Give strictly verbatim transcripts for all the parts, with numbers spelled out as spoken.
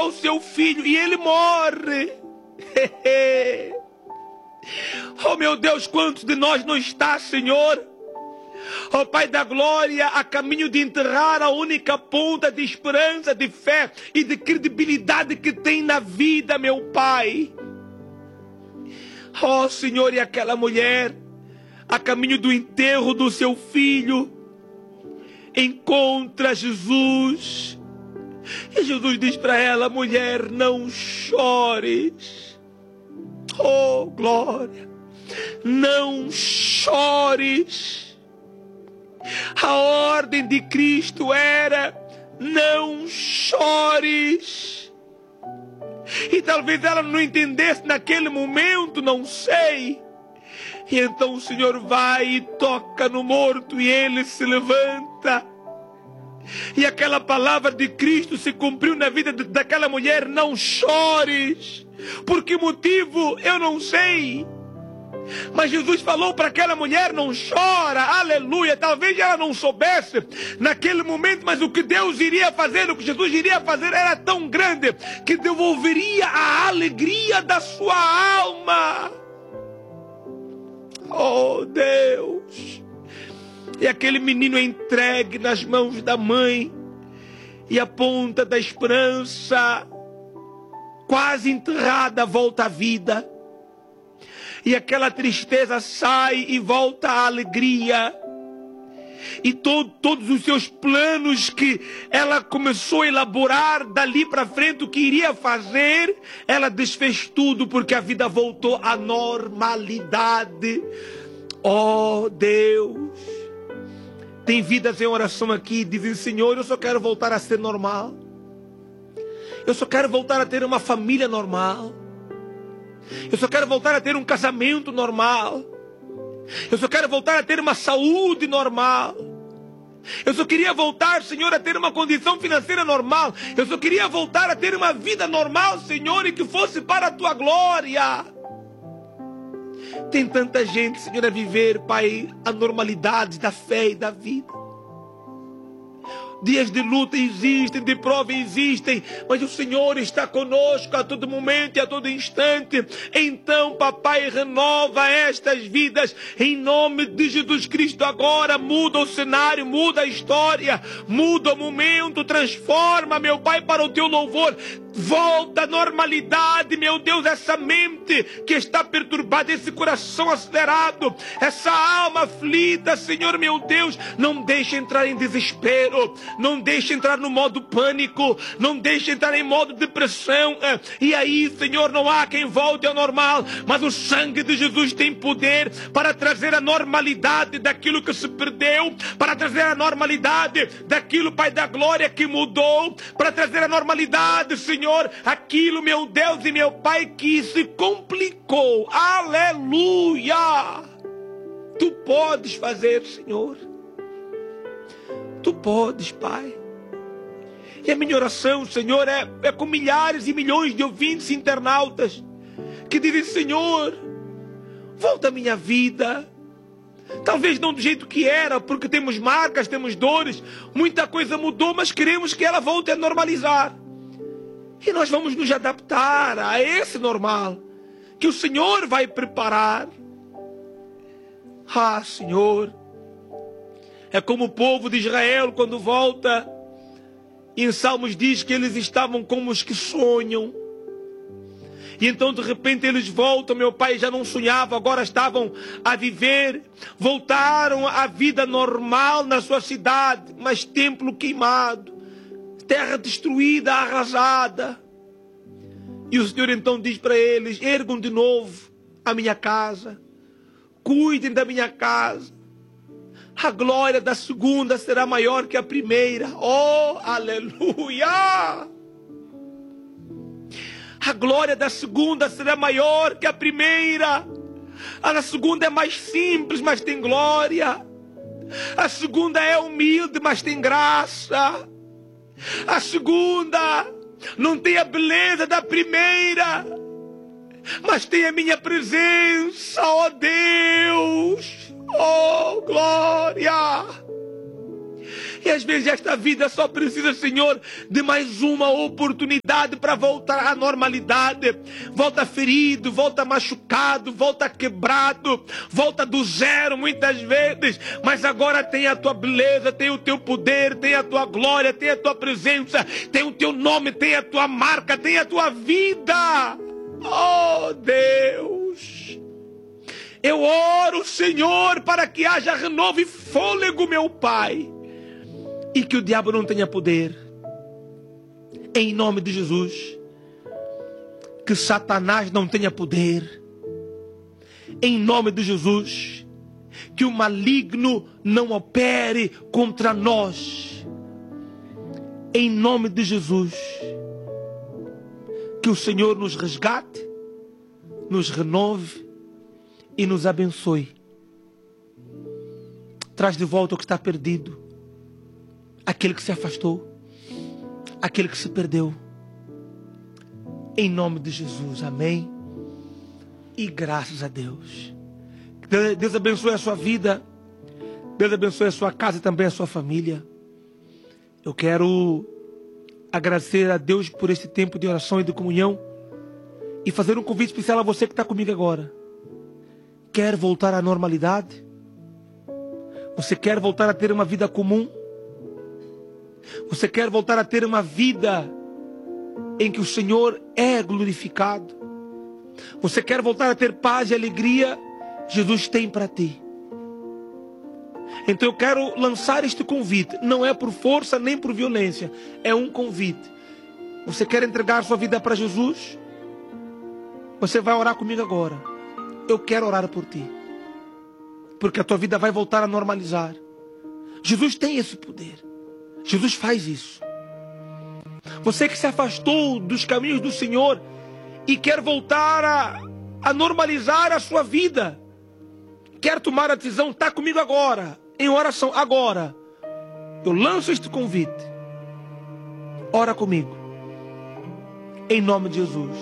o seu filho e ele morre. Oh meu Deus, quantos de nós não está, Senhor, ó Pai da glória, a caminho de enterrar a única ponta de esperança, de fé e de credibilidade que tem na vida, meu Pai. Ó Senhor, e aquela mulher, a caminho do enterro do seu filho, encontra Jesus. E Jesus diz para ela: mulher, não chores. Oh, glória! Não chores. A ordem de Cristo era: não chores. E talvez ela não entendesse naquele momento, não sei. E então o Senhor vai e toca no morto e ele se levanta. E aquela palavra de Cristo se cumpriu na vida daquela mulher: não chores. Por que motivo? Eu não sei. Mas Jesus falou para aquela mulher: não chora, aleluia. Talvez ela não soubesse naquele momento, mas o que Deus iria fazer, o que Jesus iria fazer era tão grande que devolveria a alegria da sua alma. Oh Deus! E aquele menino é entregue nas mãos da mãe, e a ponta da esperança, quase enterrada, volta à vida. E aquela tristeza sai e volta a alegria. E to, todos os seus planos que ela começou a elaborar dali para frente, o que iria fazer, ela desfez tudo, porque a vida voltou à normalidade. Oh Deus! Tem vidas em oração aqui, dizem: Senhor, eu só quero voltar a ser normal. Eu só quero voltar a ter uma família normal. Eu só quero voltar a ter um casamento normal. Eu só quero voltar a ter uma saúde normal. Eu só queria voltar, Senhor, a ter uma condição financeira normal. Eu só queria voltar a ter uma vida normal, Senhor, e que fosse para a Tua glória. Tem tanta gente, Senhor, a viver, Pai, a normalidade da fé e da vida. Dias de luta existem, de prova existem, mas o Senhor está conosco a todo momento e a todo instante. Então, papai, renova estas vidas em nome de Jesus Cristo agora. Muda o cenário, muda a história, muda o momento, transforma, meu Pai, para o teu louvor. Volta à normalidade, meu Deus, essa mente que está perturbada, esse coração acelerado, essa alma aflita, Senhor, meu Deus, não deixe entrar em desespero, não deixe entrar no modo pânico, não deixe entrar em modo depressão. E aí, Senhor, não há quem volte ao normal, mas o sangue de Jesus tem poder para trazer a normalidade daquilo que se perdeu, para trazer a normalidade daquilo, Pai da glória, que mudou, para trazer a normalidade, Senhor, Senhor, aquilo, meu Deus e meu Pai, que se complicou. Aleluia! Tu podes fazer, Senhor. Tu podes, Pai. E a minha oração, Senhor, é, é com milhares e milhões de ouvintes e internautas que dizem: Senhor, volta a minha vida. Talvez não do jeito que era, porque temos marcas, temos dores, muita coisa mudou, mas queremos que ela volte a normalizar. E nós vamos nos adaptar a esse normal que o Senhor vai preparar. Ah, Senhor, é como o povo de Israel quando volta, e em Salmos diz que eles estavam como os que sonham. E então de repente eles voltam, meu Pai, já não sonhavam, agora estavam a viver, voltaram à vida normal na sua cidade, mas templo queimado, terra destruída, arrasada. E o Senhor então diz para eles: ergam de novo a minha casa, cuidem da minha casa. A glória da segunda será maior que a primeira. Oh, aleluia! A glória da segunda será maior que a primeira. A da segunda é mais simples, mas tem glória. A segunda é humilde, mas tem graça. A segunda não tem a beleza da primeira, mas tem a minha presença, ó Deus, ó glória. E às vezes esta vida só precisa, Senhor, de mais uma oportunidade para voltar à normalidade. Volta ferido, volta machucado, volta quebrado, volta do zero muitas vezes. Mas agora tem a tua beleza, tem o teu poder, tem a tua glória, tem a tua presença, tem o teu nome, tem a tua marca, tem a tua vida. Oh Deus, eu oro, Senhor, para que haja renovo e fôlego, meu Pai, e que o diabo não tenha poder, em nome de Jesus. Que Satanás não tenha poder, em nome de Jesus. Que o maligno não opere contra nós, em nome de Jesus. Que o Senhor nos resgate, nos renove e nos abençoe. Traz de volta o que está perdido, aquele que se afastou, aquele que se perdeu. Em nome de Jesus, amém. E graças a Deus. Deus abençoe a sua vida, Deus abençoe a sua casa e também a sua família. Eu quero agradecer a Deus por este tempo de oração e de comunhão e fazer um convite especial a você que está comigo agora. Quer voltar à normalidade? Você quer voltar a ter uma vida comum? Você quer voltar a ter uma vida em que o Senhor é glorificado? Você quer voltar a ter paz e alegria? Jesus tem para ti. Então eu quero lançar este convite. Não é por força nem por violência. É um convite. Você quer entregar sua vida para Jesus? Você vai orar comigo agora. Eu quero orar por ti, porque a tua vida vai voltar a normalizar. Jesus tem esse poder. Jesus faz isso. Você que se afastou dos caminhos do Senhor e quer voltar a, a normalizar a sua vida, quer tomar a decisão, está comigo agora, em oração, agora. Eu lanço este convite. Ora comigo, em nome de Jesus.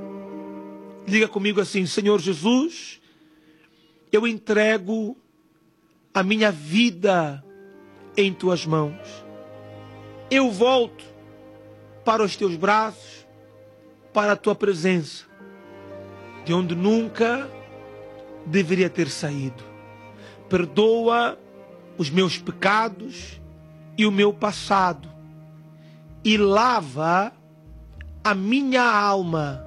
Diga comigo assim: Senhor Jesus, eu entrego a minha vida em tuas mãos. Eu volto para os teus braços, para a tua presença, de onde nunca deveria ter saído. Perdoa os meus pecados e o meu passado, e lava a minha alma.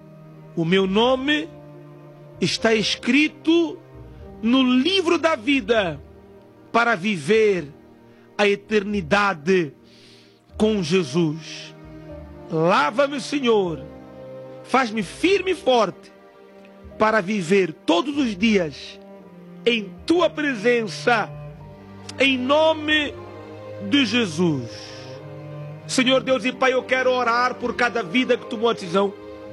O meu nome está escrito no livro da vida para viver a eternidade com Jesus. Lava-me, Senhor, faz-me firme e forte para viver todos os dias em tua presença, em nome de Jesus. Senhor Deus e Pai, eu quero orar por cada vida que tomou a decisão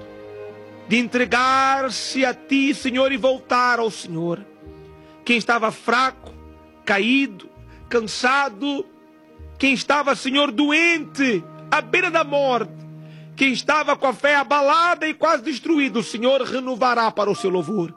de entregar-se a ti, Senhor, e voltar ao Senhor. Quem estava fraco, caído, cansado, quem estava, Senhor, doente, à beira da morte, quem estava com a fé abalada e quase destruído, o Senhor renovará para o seu louvor.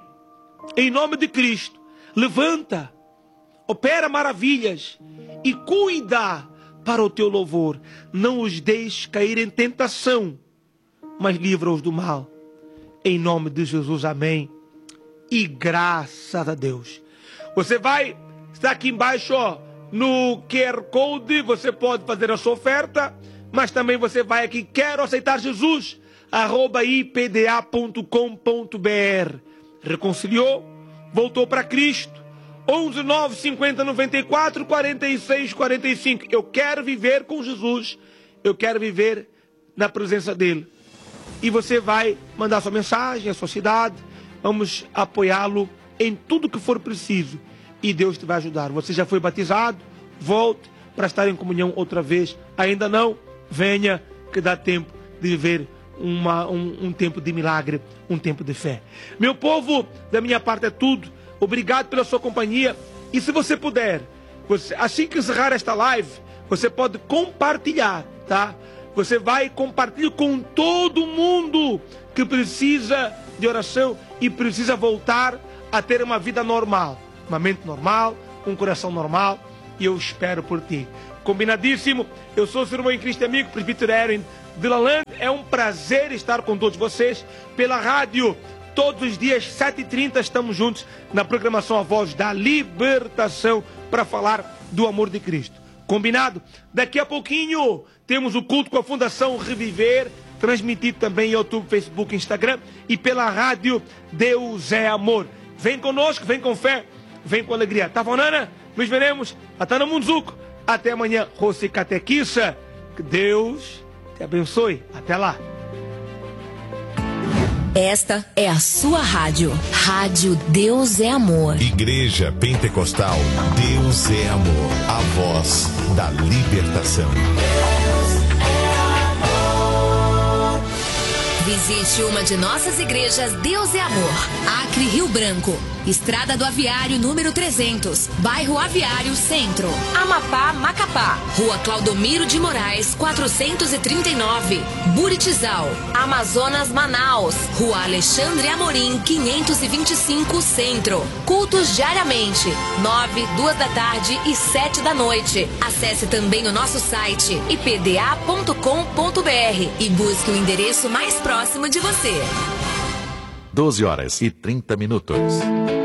Em nome de Cristo, levanta, opera maravilhas e cuida para o teu louvor. Não os deixes cair em tentação, mas livra-os do mal. Em nome de Jesus, amém. E graças a Deus. Você vai, está aqui embaixo, ó, no Q R Code, você pode fazer a sua oferta, mas também você vai aqui, quero aceitar Jesus, arroba i p d a ponto com ponto b r. Reconciliou, voltou para Cristo, onze nove cinquenta noventa e quatro quarenta e seis quarenta e cinco. Eu quero viver com Jesus, eu quero viver na presença dele. E você vai mandar sua mensagem, a sua cidade, vamos apoiá-lo em tudo que for preciso. E Deus te vai ajudar. Você já foi batizado? Volte para estar em comunhão outra vez. Ainda não? Venha, que dá tempo de viver uma, um, um tempo de milagre, um tempo de fé. Meu povo, da minha parte é tudo. Obrigado pela sua companhia. E se você puder, você, assim que encerrar esta live, você pode compartilhar, tá? Você vai compartilhar com todo mundo que precisa de oração e precisa voltar a ter uma vida normal. Uma mente normal, um coração normal. e eu espero por ti. Combinadíssimo? Eu sou o seu irmão em Cristo amigo, presbítero Aaron de Lalande. É um prazer estar com todos vocês pela rádio. Todos os dias, sete e trinta, estamos juntos na programação A Voz da Libertação para falar do amor de Cristo. Combinado? Daqui a pouquinho temos o culto com a Fundação Reviver, transmitido também em YouTube, Facebook, Instagram e pela rádio Deus é Amor. Vem conosco, vem com fé, vem com alegria. Tá, Fonana? Nos veremos. Até no Munzuco. Até amanhã, Rossi Catequissa. Que Deus te abençoe. Até lá. Esta é a sua rádio. Rádio Deus é Amor. Igreja Pentecostal Deus é Amor. A voz da libertação. Visite uma de nossas igrejas Deus é Amor. Acre, Rio Branco. Estrada do Aviário, número trezentos. Bairro Aviário, Centro. Amapá, Macapá. Rua Claudomiro de Moraes, quatrocentos e trinta e nove. Buritizal. Amazonas, Manaus. Rua Alexandre Amorim, quinhentos e vinte e cinco, Centro. Cultos diariamente, nove, duas da tarde e sete da noite. Acesse também o nosso site i p d a ponto com ponto b r e busque o endereço mais próximo de você. doze horas e trinta minutos.